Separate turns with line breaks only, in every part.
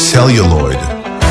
celluloid.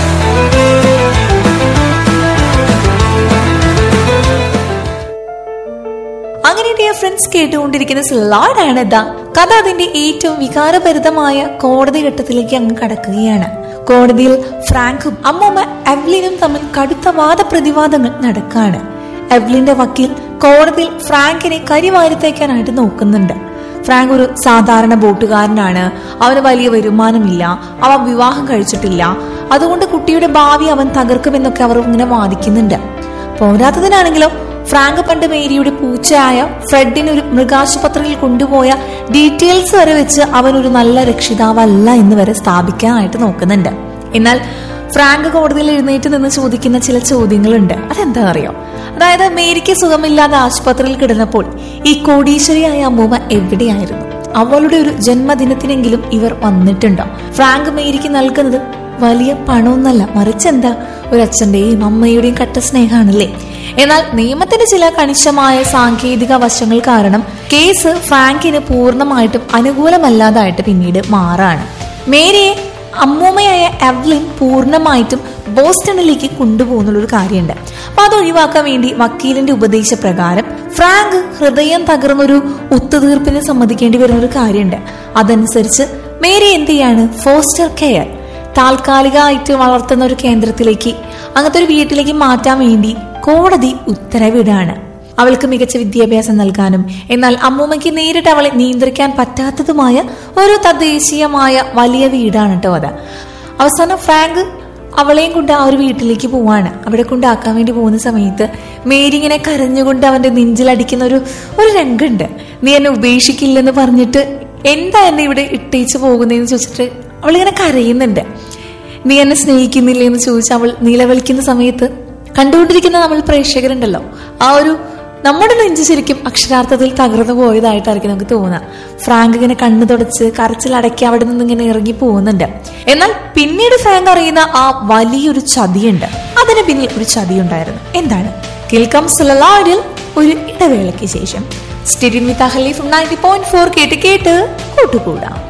അങ്ങനെ dear friends, കേട്ടുകൊണ്ടിരിക്കുന്ന celluloid ആണ്. ഇതാ കഥ അതിന്റെ ഏറ്റവും വികാരഭരിതമായ കോടതി ഘട്ടത്തിലേക്ക് അങ്ങ് കടക്കുകയാണ്. കോടതിയിൽ ഫ്രാങ്കും അമ്മൂമ്മ എവ്ലിനും തമ്മിൽ കടുത്ത വാദപ്രതിവാദങ്ങൾ നടക്കാണ്. എവ്ലിന്റെ വക്കീൽ കോടതിയിൽ ഫ്രാങ്കിനെ കരിവാരിത്തേക്കാനായിട്ട് നോക്കുന്നുണ്ട്. ഫ്രാങ്ക് ഒരു സാധാരണ ബോട്ടുകാരനാണ്, അവന് വലിയ വരുമാനമില്ല, അവൻ വിവാഹം കഴിച്ചിട്ടില്ല, അതുകൊണ്ട് കുട്ടിയുടെ ഭാവി അവൻ തകർക്കുമെന്നൊക്കെ അവർ ഇങ്ങനെ വാദിക്കുന്നുണ്ട്. പോരാത്തതിനാണെങ്കിലോ ഫ്രാങ്ക് പണ്ട് മേരിയുടെ പൂച്ചയായ ഫ്രെഡിനെ ഒരു മൃഗാശുപത്രിയിൽ കൊണ്ടുപോയ ഡീറ്റെയിൽസ് വരെ വെച്ച് അവൻ ഒരു നല്ല രക്ഷിതാവല്ല എന്ന് വരെ സ്ഥാപിക്കാനായിട്ട് നോക്കുന്നുണ്ട്. എന്നാൽ ഫ്രാങ്ക് കോടതിയിൽ എഴുന്നേറ്റ് നിന്ന് ചോദിക്കുന്ന ചില ചോദ്യങ്ങളുണ്ട്. അതെന്താ അറിയോ? അതായത് മേരിക്ക് സുഖമില്ലാതെ ആശുപത്രിയിൽ കിടന്നപ്പോൾ ഈ കോടീശ്വരിയായ അമ്മൂമ്മ എവിടെയായിരുന്നു? അവളുടെ ഒരു ജന്മദിനത്തിനെങ്കിലും ഇവർ വന്നിട്ടുണ്ടോ? ഫ്രാങ്ക് മേരിക്ക് നൽകുന്നത് വലിയ പണമൊന്നല്ല, മറിച്ച് എന്താ, ഒരു അച്ഛന്റെയും അമ്മയുടെയും കട്ട സ്നേഹമാണല്ലേ. എന്നാൽ നിയമത്തിന്റെ ചില കണിശമായ സാങ്കേതിക വശങ്ങൾ കാരണം കേസ് ഫ്രാങ്കിന് പൂർണ്ണമായിട്ടും അനുകൂലമല്ലാതായിട്ട് പിന്നീട് മാറാണ്. മേരിയെ അമ്മൂമ്മയായ എവ്ലിൻ പൂർണ്ണമായിട്ടും ബോസ്റ്റണിലേക്ക് കൊണ്ടുപോകുന്നുള്ളൊരു കാര്യമുണ്ട്. അപ്പൊ അത് ഒഴിവാക്കാൻ വേണ്ടി വക്കീലിന്റെ ഉപദേശപ്രകാരം ഫ്രാങ്ക് ഹൃദയം തകർന്നൊരു ഒത്തുതീർപ്പിന് സമ്മതിക്കേണ്ടി വരുന്ന ഒരു കാര്യമുണ്ട്. അതനുസരിച്ച് മേരി എന്ത് ചെയ്യാണ്? ഫോസ്റ്റർ കെയർ, താൽക്കാലികമായിട്ട് വളർത്തുന്ന ഒരു കേന്ദ്രത്തിലേക്ക്, അങ്ങനത്തെ ഒരു വീട്ടിലേക്ക് മാറ്റാൻ വേണ്ടി കോടതി ഉത്തരവിടാണ്. അവൾക്ക് മികച്ച വിദ്യാഭ്യാസം നൽകാനും എന്നാൽ അമ്മൂമ്മയ്ക്ക് നേരിട്ട് അവളെ നിയന്ത്രിക്കാൻ പറ്റാത്തതുമായ ഒരു തദ്ദേശീയമായ വലിയ വീടാണ് കേട്ടോ അത്. അവസാനം ഫ്രാങ്ക് അവളെയും കൊണ്ട് ആ ഒരു വീട്ടിലേക്ക് പോവാണ്. അവിടെ കൊണ്ടാക്കാൻ വേണ്ടി പോകുന്ന സമയത്ത് മേരി ഇങ്ങനെ കരഞ്ഞുകൊണ്ട് അവന്റെ നെഞ്ചിലടിക്കുന്ന ഒരു രംഗമുണ്ട്. നീ എന്നെ ഉപേക്ഷിക്കില്ലെന്ന് പറഞ്ഞിട്ട് എന്താ എന്നെ ഇവിടെ ഇട്ടേച്ച് പോകുന്നതെന്ന് ചോദിച്ചിട്ട് അവളിങ്ങനെ കരയുന്നുണ്ട്. നീ എന്നെ സ്നേഹിക്കുന്നില്ലേ എന്ന് ചോദിച്ച് അവൾ നിലവിളിക്കുന്ന സമയത്ത് കണ്ടുകൊണ്ടിരിക്കുന്ന നമ്മൾ പ്രേക്ഷകരുണ്ടല്ലോ, ആ ഒരു നമ്മുടെ നെഞ്ച് ശരിക്കും അക്ഷരാർത്ഥത്തിൽ തകർന്നു പോയതായിട്ടായിരിക്കും നമുക്ക് തോന്നുക. ഫ്രാങ്ക് ഇങ്ങനെ കണ്ണു തുടച്ച് കരച്ചിലടക്കി അവിടെ നിന്ന് ഇങ്ങനെ ഇറങ്ങി പോകുന്നുണ്ട്. എന്നാൽ പിന്നീട് ഫ്രാങ്ക് അറിയുന്ന ആ വലിയൊരു ചതിയുണ്ട്. അതിന് പിന്നിൽ ഒരു ചതി ഉണ്ടായിരുന്നു. എന്താണ്? കേൾക്കാം സെല്ലുലോയിഡിൽ ഒരു ഇടവേളയ്ക്ക് ശേഷം. സ്റ്റേഡിയം വിത്ത് അഹലി ഫ്രം 90.4 കേട്ട് കൂട്ടുകൂടാം.